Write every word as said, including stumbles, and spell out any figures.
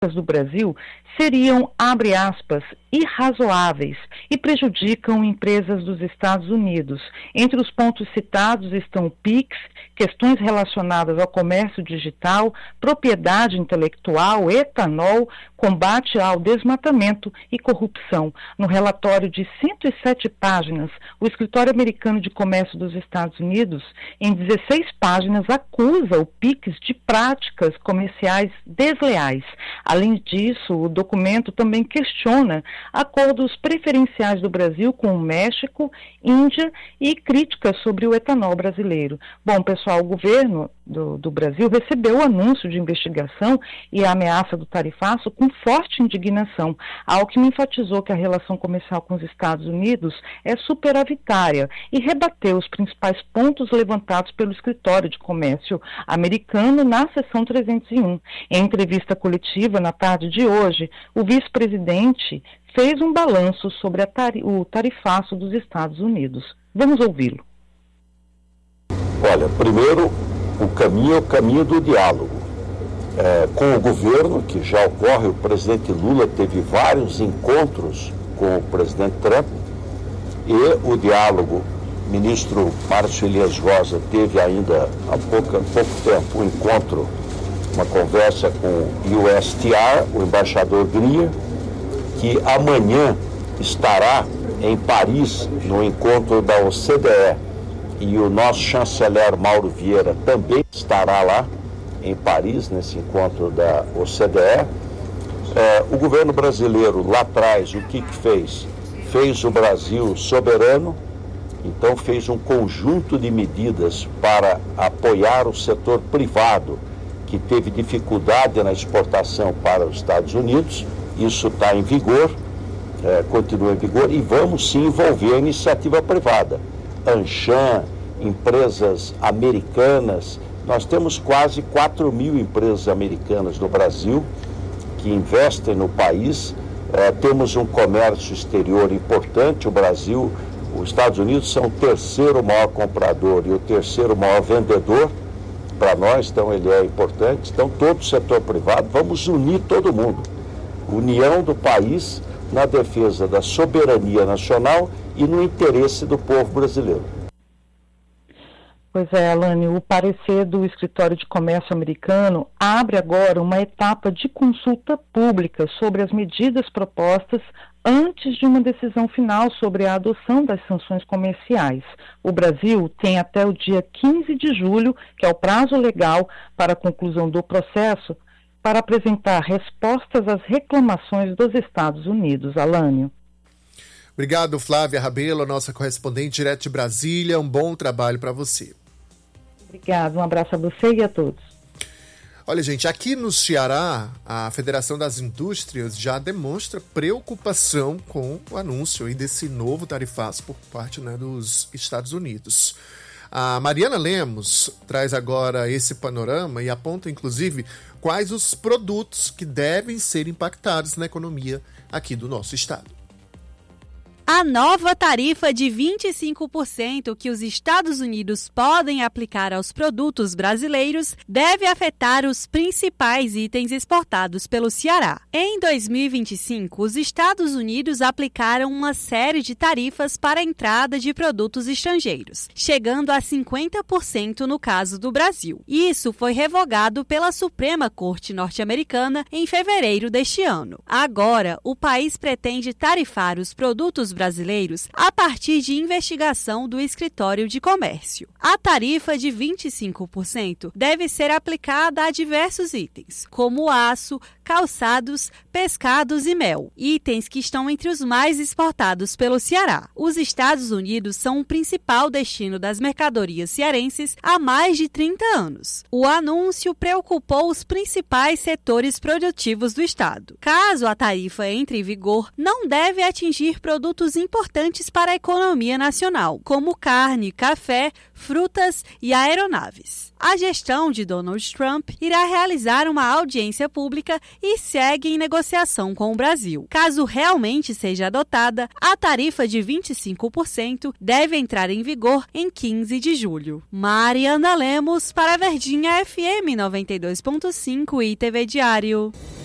do Brasil seriam, abre aspas, irrazoáveis e prejudicam empresas dos Estados Unidos. Entre os pontos citados estão o PIX, questões relacionadas ao comércio digital, propriedade intelectual, etanol, combate ao desmatamento e corrupção. No relatório de cento e sete páginas, o Escritório Americano de Comércio dos Estados Unidos, em dezesseis páginas, acusa o PIX de práticas comerciais desleais. Além disso, o documento também questiona acordos preferenciais do Brasil com o México, Índia e críticas sobre o etanol brasileiro. Bom, pessoal, o governo do, do Brasil recebeu o anúncio de investigação e a ameaça do tarifaço com forte indignação. A Alckmin enfatizou que a relação comercial com os Estados Unidos é superavitária e rebateu os principais pontos levantados pelo Escritório de Comércio americano na seção trezentos e um. Em entrevista coletiva na tarde de hoje, o vice-presidente fez um balanço sobre a tari- o tarifaço dos Estados Unidos. Vamos ouvi-lo. Olha, primeiro, o caminho é o caminho do diálogo. É, com o governo, que já ocorre, o presidente Lula teve vários encontros com o presidente Trump, e o diálogo, o ministro Márcio Elias Rosa teve ainda há pouco, há pouco tempo um encontro, uma conversa com o U S T R, o embaixador Greer, que amanhã estará em Paris no encontro da O C D E, e o nosso chanceler Mauro Vieira também estará lá em Paris, nesse encontro da O C D E. É, o governo brasileiro lá atrás, o que que fez? Fez o Brasil soberano, então fez um conjunto de medidas para apoiar o setor privado, que teve dificuldade na exportação para os Estados Unidos. Isso está em vigor, é, continua em vigor, e vamos sim envolver a iniciativa privada. Anshan, empresas americanas, nós temos quase quatro mil empresas americanas no Brasil que investem no país, é, temos um comércio exterior importante. O Brasil, os Estados Unidos são o terceiro maior comprador e o terceiro maior vendedor para nós, então ele é importante. Então todo o setor privado, vamos unir todo mundo, união do país na defesa da soberania nacional e no interesse do povo brasileiro. Pois é, Alane, o parecer do Escritório de Comércio americano abre agora uma etapa de consulta pública sobre as medidas propostas antes de uma decisão final sobre a adoção das sanções comerciais. O Brasil tem até o dia quinze de julho, que é o prazo legal para a conclusão do processo, para apresentar respostas às reclamações dos Estados Unidos. Alane. Obrigado, Flávia Rabelo, nossa correspondente direto de Brasília. Um bom trabalho para você. Obrigado, um abraço a você e a todos. Olha, gente, aqui no Ceará, a Federação das Indústrias já demonstra preocupação com o anúncio aí desse novo tarifaço por parte, né, dos Estados Unidos. A Mariana Lemos traz agora esse panorama e aponta, inclusive, quais os produtos que devem ser impactados na economia aqui do nosso estado. A nova tarifa de vinte e cinco por cento que os Estados Unidos podem aplicar aos produtos brasileiros deve afetar os principais itens exportados pelo Ceará. Em dois mil e vinte e cinco, os Estados Unidos aplicaram uma série de tarifas para a entrada de produtos estrangeiros, chegando a cinquenta por cento no caso do Brasil. Isso foi revogado pela Suprema Corte norte-americana em fevereiro deste ano. Agora, o país pretende tarifar os produtos brasileiros a partir de investigação do Escritório de Comércio. A tarifa de vinte e cinco por cento deve ser aplicada a diversos itens, como aço, calçados, pescados e mel, itens que estão entre os mais exportados pelo Ceará. Os Estados Unidos são o principal destino das mercadorias cearenses há mais de trinta anos. O anúncio preocupou os principais setores produtivos do estado. Caso a tarifa entre em vigor, não deve atingir produtos importantes para a economia nacional, como carne, café, frutas e aeronaves. A gestão de Donald Trump irá realizar uma audiência pública e segue em negociação com o Brasil. Caso realmente seja adotada, a tarifa de vinte e cinco por cento deve entrar em vigor em quinze de julho. Mariana Lemos para a Verdinha F M noventa e dois ponto cinco e T V Diário.